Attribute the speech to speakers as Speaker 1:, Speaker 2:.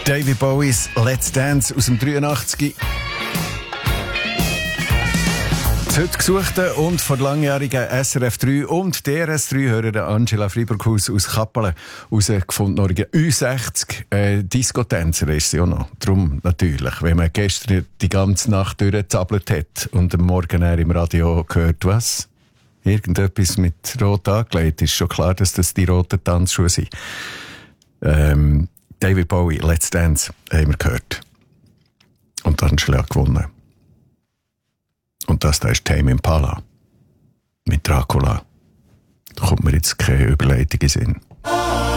Speaker 1: David Bowies Let's Dance aus dem 83. Das heute gesuchte und vor langjährigen SRF 3 und DRS 3 hören Angela Friburghaus aus Kappelen herausgefunden. U60 Disco-Tänzer ist sie auch noch. Darum natürlich, wenn man gestern die ganze Nacht durchgezappelt hat und am Morgen im Radio gehört, was? Irgendetwas mit Rot angelegt, ist schon klar, dass das die roten Tanzschuhe sind. David Bowie, Let's Dance, haben wir gehört. Und Angela gewonnen. Und das da ist Tame Impala mit Dracula. Da kommt mir jetzt keine Überleitung in den Sinn.